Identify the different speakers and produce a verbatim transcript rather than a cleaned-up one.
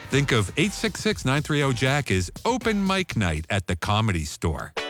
Speaker 1: Think of eight six six, nine three zero, Jack as open mic night at the Comedy Store.